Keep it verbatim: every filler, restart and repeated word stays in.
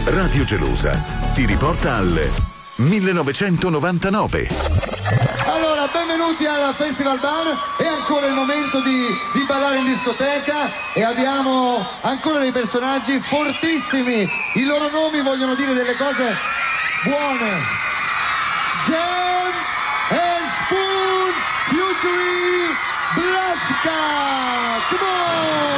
Radio Gelosa ti riporta al millenovecentonovantanove. Allora, benvenuti al Festival Bar, è ancora il momento di, di ballare in discoteca e abbiamo ancora dei personaggi fortissimi, i loro nomi vogliono dire delle cose buone. Jam and Spoon featuring Blaska, come on!